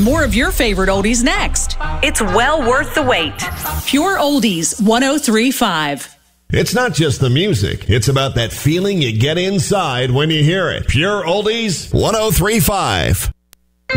More of your favorite oldies next. It's well worth the wait. Pure Oldies 103.5. It's not just the music. It's about that feeling you get inside when you hear it. Pure Oldies 103.5.